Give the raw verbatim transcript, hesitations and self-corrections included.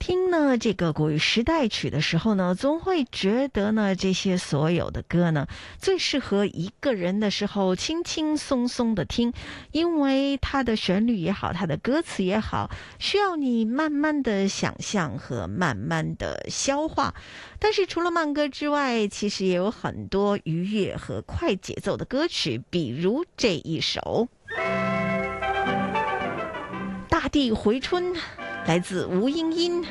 听呢这个国语时代曲的时候呢，总会觉得呢这些所有的歌呢，最适合一个人的时候轻轻松松的听，因为它的旋律也好，它的歌词也好，需要你慢慢的想象和慢慢的消化。但是除了慢歌之外，其实也有很多愉悦和快节奏的歌曲，比如这一首《大地回春》，来自吴英英。